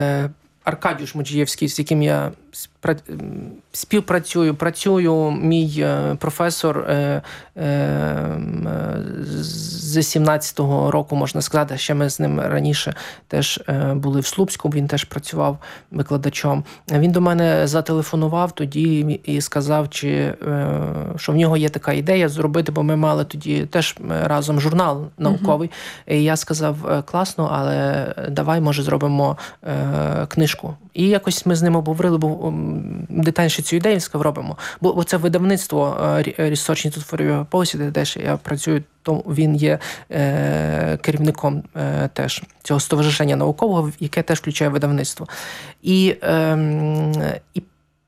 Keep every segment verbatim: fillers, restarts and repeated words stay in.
Аркадіуш Меджиєвський, з яким я співпрацюю, працюю, мій професор з сімнадцятого року, можна сказати, ще ми з ним раніше теж були в Слупську, він теж працював викладачом. Він до мене зателефонував тоді і сказав, чи, що в нього є така ідея зробити, бо ми мали тоді теж разом журнал науковий. Uh-huh. І я сказав, класно, але давай, може, зробимо книжку. І якось ми з ним обговорили, бо детальніше цю ідею, сказав, робимо. Бо, бо це видавництво Research Institute for Policy, де я працюю, то він є е, керівником е, теж цього стоваришення наукового, яке теж включає видавництво. І, е, і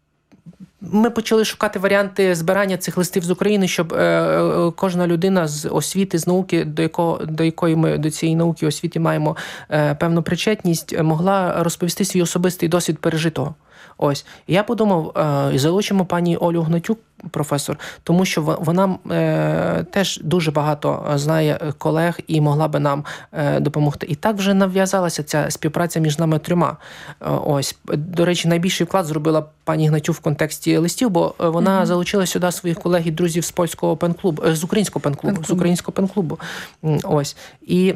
ми почали шукати варіанти збирання цих листів з України, щоб е, кожна людина з освіти, з науки, до якого, до якої ми до цієї науки освіти маємо е, певну причетність, могла розповісти свій особистий досвід пережитого. Ось. І я подумав, е, залучимо пані Олю Гнатюк, професор, тому що вона е, теж дуже багато знає колег і могла би нам е, допомогти. І так вже нав'язалася ця співпраця між нами трьома. Е, ось. До речі, найбільший вклад зробила пані Гнатюк в контексті листів, бо вона mm-hmm. залучила сюди своїх колег і друзів з польського пен-клубу, з українського пен-клубу, пен-клубу. з українського пен-клубу. Ось. І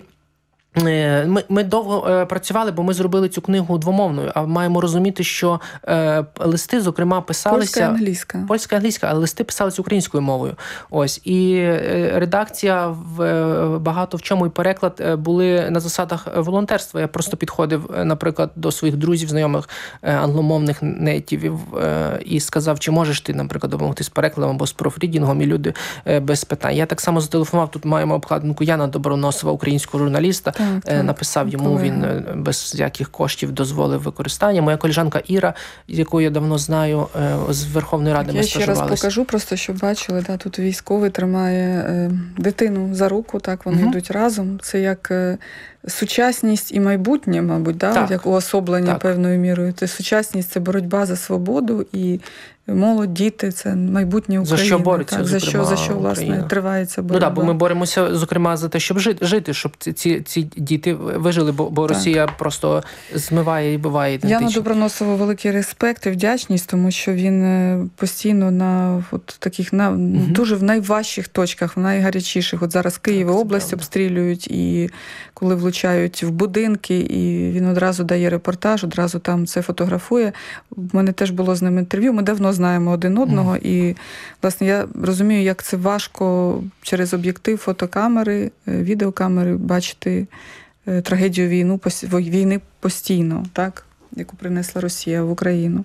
Ми, ми довго е, працювали, бо ми зробили цю книгу двомовною, а маємо розуміти, що е, листи, зокрема, писалися... Польська і англійська. Польська і англійська, але листи писалися українською мовою. Ось. І е, редакція, в, е, багато в чому і переклад е, були на засадах волонтерства. Я просто підходив, наприклад, до своїх друзів, знайомих е, англомовних нейтівів е, і сказав, чи можеш ти, наприклад, допомогти з перекладом або з профрідінгом, і люди е, без питань. Я так само зателефонував, тут маємо обкладинку Яна Доброносова, українського журналіста, Так, так, написав йому, коли... він без яких коштів дозволив використання. Моя колежанка Іра, яку я давно знаю, з Верховної Ради, ми стажувалися. Я ще раз покажу, просто щоб бачили, да, тут військовий тримає е, дитину за руку, так, вони угу. йдуть разом. Це як е, сучасність і майбутнє, мабуть, да, як уособлення так. певною мірою. Це сучасність, це боротьба за свободу, і молодь, діти – це майбутнє України. За що бореться, так, зокрема, за що, за що, власне, Україна. Тривається боротьба. Ну так, бо ми боремося, зокрема, за те, щоб жити, жити щоб ці, ці, ці діти вижили, бо, бо Росія просто змиває і биває ідентично. Яну Доброносову великий респект і вдячність, тому що він постійно на от таких на угу. дуже в найважчих точках, в найгарячіших. От зараз Київ і область обстрілюють, і коли влучають в будинки, і він одразу дає репортаж, одразу там це фотографує. У мене теж було з ним інтерв'ю. Ми давно знаємо один одного, mm. і, власне, я розумію, як це важко через об'єктив фотокамери, відеокамери бачити трагедію війну, війни постійно, так, яку принесла Росія в Україну.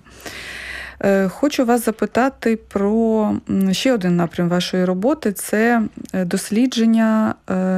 Хочу вас запитати про ще один напрям вашої роботи – це дослідження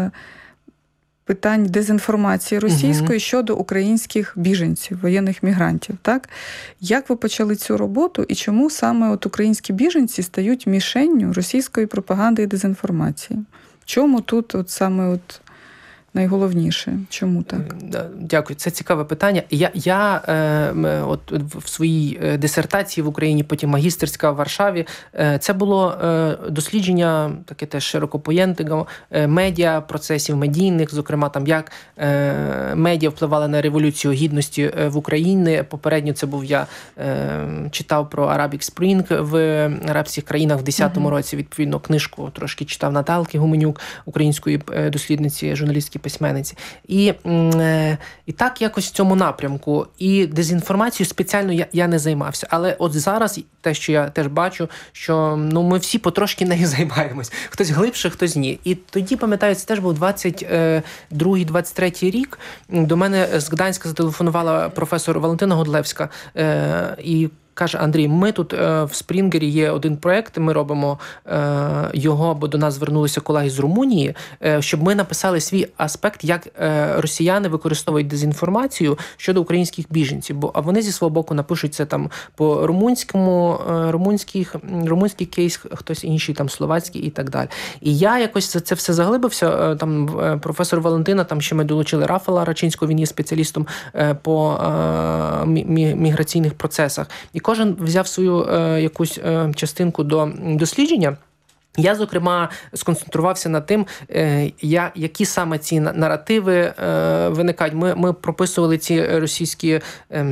питань дезінформації російської угу. щодо українських біженців, воєнних мігрантів. Так? Як ви почали цю роботу і чому саме от українські біженці стають мішенню російської пропаганди і дезінформації? Чому тут от саме от найголовніше? Чому так? Дякую. Це цікаве питання. Я, я е, от в своїй дисертації в Україні, потім магістерська в Варшаві, е, це було е, дослідження, таке теж широкопоєнтного, е, медіа, процесів медійних, зокрема, там, як е, медіа впливали на Революцію Гідності в Україні. Попередньо це був, я е, читав про Arabic Spring в арабських країнах в десятому uh-huh. році, відповідно, книжку трошки читав Наталки Гуменюк, української дослідниці, журналістки, письменниці. І, і так якось в цьому напрямку. І дезінформацією спеціально я, я не займався. Але от зараз те, що я теж бачу, що ну, ми всі потрошки нею займаємось. Хтось глибше, хтось ні. І тоді, пам'ятаю, це теж був двадцять другий двадцять третій рік. До мене з Гданська зателефонувала професор Валентина Годлевська і каже: Андрій, ми тут е, в Спрінгері є один проєкт, ми робимо е, його, бо до нас звернулися колеги з Румунії, е, щоб ми написали свій аспект, як е, росіяни використовують дезінформацію щодо українських біженців. Бо а вони зі свого боку напишуть це там по румунському, е, румунських, румунський кейс, хтось інший, там словацький і так далі. І я якось за це все заглибився. Е, там е, професор Валентина, там ще ми долучили Рафала Рачинського, він є спеціалістом е, по е, мі, міграційних процесах. І кожен взяв свою е, якусь е, частинку до дослідження. Я, зокрема, сконцентрувався на тим, е, я, які саме ці наративи е, виникають. Ми, ми прописували ці російські е,